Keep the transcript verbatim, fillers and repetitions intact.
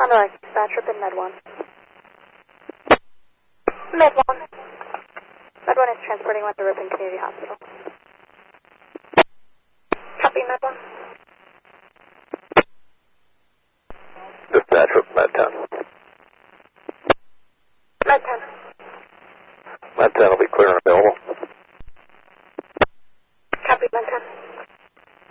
On the right, dispatch up in Med one. Med one. Med one is transporting one to Ripon Community Hospital. Copy, Med one. Dispatch with Med ten. Med ten. Med ten will be clear and available.